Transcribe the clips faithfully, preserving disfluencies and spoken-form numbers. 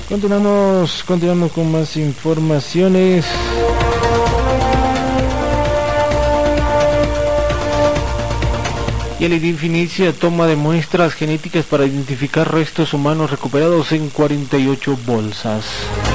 Continuamos, continuamos con más informaciones. Y el I D I F inicia toma de muestras genéticas para identificar restos humanos recuperados en cuarenta y ocho bolsas.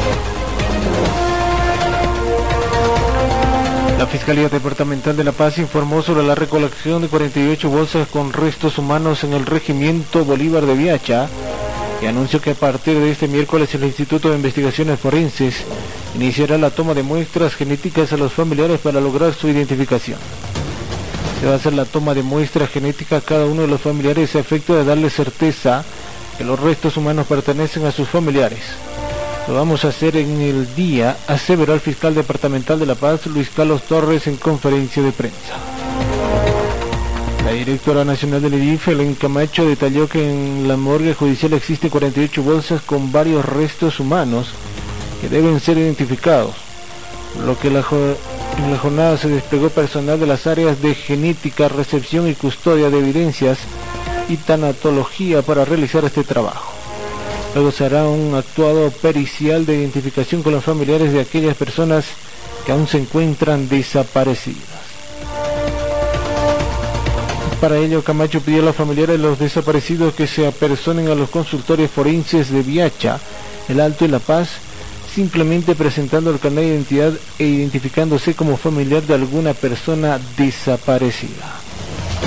La Fiscalía Departamental de La Paz informó sobre la recolección de cuarenta y ocho bolsas con restos humanos en el Regimiento Bolívar de Viacha y anunció que a partir de este miércoles el Instituto de Investigaciones Forenses iniciará la toma de muestras genéticas a los familiares para lograr su identificación. Se va a hacer la toma de muestras genéticas a cada uno de los familiares a efecto de darle certeza que los restos humanos pertenecen a sus familiares. Lo vamos a hacer en el día, aseveró el fiscal departamental de La Paz, Luis Carlos Torres, en conferencia de prensa. La directora nacional del I D I F, Helen Camacho, detalló que en la morgue judicial existen cuarenta y ocho bolsas con varios restos humanos que deben ser identificados, por lo que la en la jornada se desplegó personal de las áreas de genética, recepción y custodia de evidencias y tanatología para realizar este trabajo. Luego se hará un actuado pericial de identificación con los familiares de aquellas personas que aún se encuentran desaparecidas. Para ello, Camacho pidió a los familiares de los desaparecidos que se apersonen a los consultorios forenses de Viacha, El Alto y La Paz, simplemente presentando el carnet de identidad e identificándose como familiar de alguna persona desaparecida.